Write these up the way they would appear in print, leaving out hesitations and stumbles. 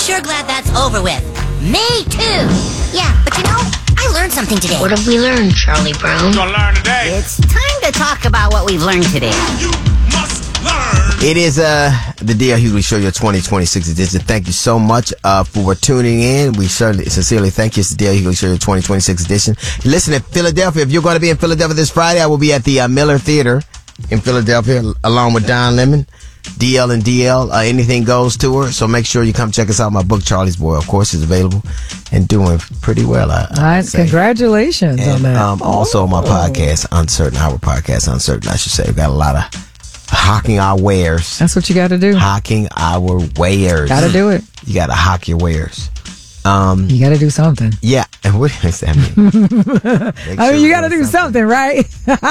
sure glad that's over with. Me too. Yeah, but I learned something today. What have we learned, Charlie Brown? You're gonna learn today. It's time to talk about what we've learned today. You must learn. It is the D.L. Hughley Show, your 2026 edition. Thank you so much for tuning in. We sincerely thank you. It's the D.L. Hughley Show, your 2026 edition. Listen, in Philadelphia, if you're going to be in Philadelphia this Friday, I will be at the Miller Theater in Philadelphia along with Don Lemon. DL and DL, Anything Goes tour. So make sure you come check us out. My book, Charlie's Boy, of course, is available and doing pretty well. Congratulations on that. Also, my podcast, Uncertain, our podcast, Uncertain, I should say. We've got a lot of hawking our wares. That's what you got to do. Hawking our wares. Got to do it. You got to hawk your wares. You got to do something. Yeah. And what does that mean? You got to do something, right?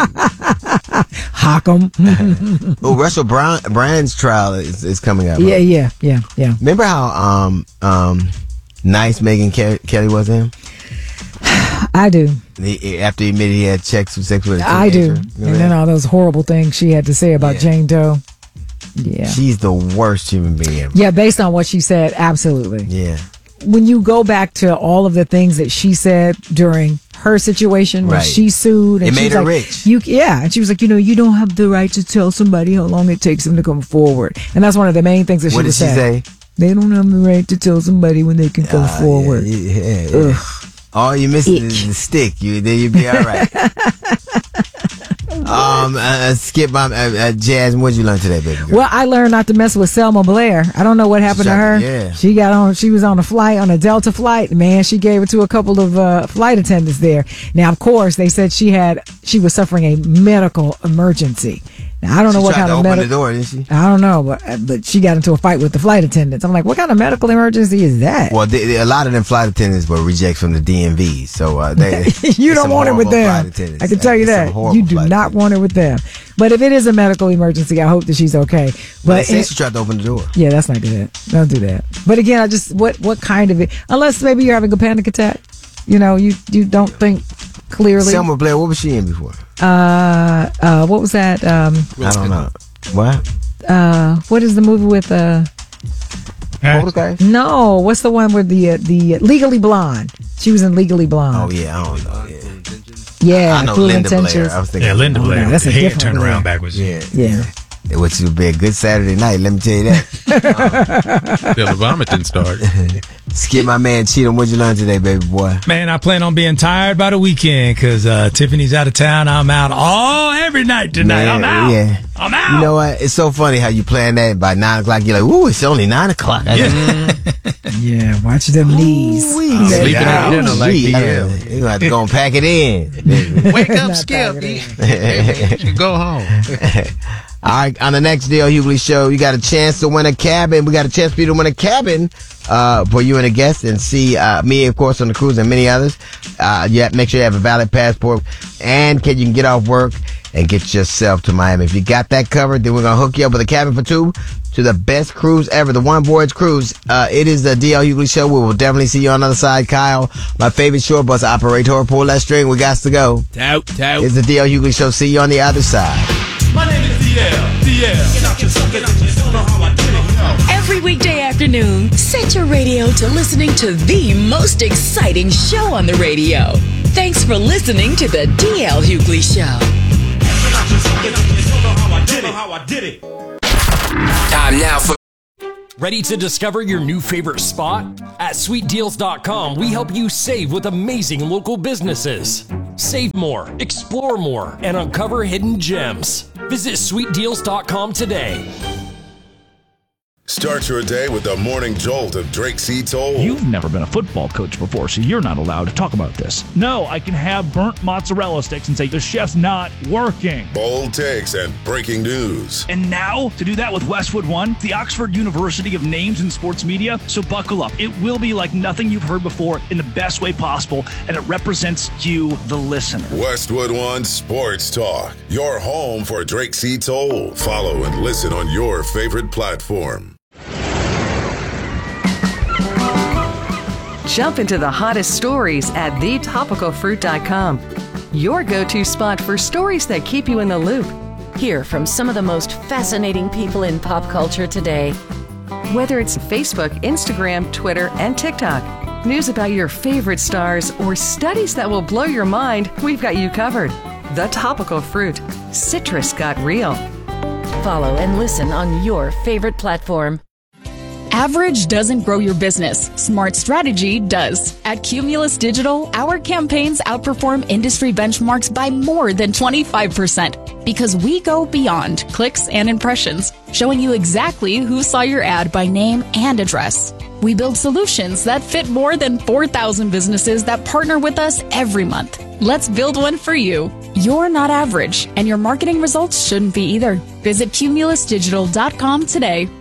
Hawk them. Oh, Russell Brand's trial is coming up. Yeah. Remember how nice Megyn Kelly was to him? I do. After he admitted he had sex with a I do. teenager. And then all those horrible things she had to say about Jane Doe. Yeah. She's the worst human being ever. Yeah, based on what she said, absolutely. Yeah. When you go back to all of the things that she said during her situation when she sued, and it made her rich. rich. And she was like, you don't have the right to tell somebody how long it takes them to come forward. And that's one of the main things that what did she say? They don't have the right to tell somebody when they can come forward. Yeah. All you miss is the stick. Then you'll be all right. Skip, Jazz, what'd you learn today, baby girl? Well, I learned not to mess with Selma Blair. I don't know what happened to her. Yeah. She was on a Delta flight. Man, she gave it to a couple of flight attendants there. Now, of course, they said she was suffering a medical emergency. Now, I don't know what kind of medical. Open the door, didn't she? I don't know, but she got into a fight with the flight attendants. I'm like, what kind of medical emergency is that? Well, a lot of them flight attendants were rejects from the DMV, so they you don't want it with them. I can tell you that you do not want it with them. But if it is a medical emergency, I hope that she's okay. But they she tried to open the door. Yeah, that's not good. Don't do that. But again, what kind of it? Unless maybe you're having a panic attack. You don't think clearly. Selma Blair, what was she in before? What was that? I don't know. What? What is the movie with Poltergeist? No, what's the one with the Legally Blonde? She was in Legally Blonde. Oh yeah, I don't know. Yeah, I know Linda Blair. I was thinking Linda Blair. That's a head different turned one. around backwards. Yeah. Which would be a good Saturday night, let me tell you that. Till the vomiting started. Skip, my man Cheatham, what'd you learn today, baby boy? Man, I plan on being tired by the weekend because Tiffany's out of town. I'm out every night tonight. Man, I'm out. Yeah. I'm out. You know what? It's so funny how you plan that by 9 o'clock. You're like, ooh, it's only 9 o'clock. Yeah, watch them knees. Sleeping at dinner like DL. You're going to have to go and pack it in. Wake up, Skip. You should go home. All right, on the next D.L. Hughley Show, you got a chance to win a cabin. We got a chance for you to win a cabin for you and a guest and see me, of course, on the cruise and many others. Make sure you have a valid passport and you can get off work and get yourself to Miami. If you got that covered, then we're going to hook you up with a cabin for two to the best cruise ever, the One Voyage Cruise. It is the D.L. Hughley Show. We will definitely see you on the other side. Kyle, my favorite short bus operator, pull that string. We got to go. Tout. It's the D.L. Hughley Show. See you on the other side. My name is DL. Every weekday afternoon, set your radio to listening to the most exciting show on the radio. Thanks for listening to the DL Hughley Show. Time now for... Ready to discover your new favorite spot? At sweetdeals.com, we help you save with amazing local businesses. Save more, explore more, and uncover hidden gems. Visit sweetdeals.com today. Start your day with the morning jolt of Drake C. Toll. You've never been a football coach before, so you're not allowed to talk about this. No, I can have burnt mozzarella sticks and say the chef's not working. Bold takes and breaking news. And now, to do that with Westwood One, the Oxford University of Names in Sports Media. So buckle up. It will be like nothing you've heard before in the best way possible, and it represents you, the listener. Westwood One Sports Talk. Your home for Drake C. Toll. Follow and listen on your favorite platform. Jump into the hottest stories at thetopicalfruit.com. Your go-to spot for stories that keep you in the loop. Hear from some of the most fascinating people in pop culture today. Whether it's Facebook, Instagram, Twitter, and TikTok, news about your favorite stars, or studies that will blow your mind, we've got you covered. The Topical Fruit. Citrus got real. Follow and listen on your favorite platform. Average doesn't grow your business. Smart strategy does. At Cumulus Digital, our campaigns outperform industry benchmarks by more than 25% because we go beyond clicks and impressions, showing you exactly who saw your ad by name and address. We build solutions that fit more than 4,000 businesses that partner with us every month. Let's build one for you. You're not average, and your marketing results shouldn't be either. Visit cumulusdigital.com today.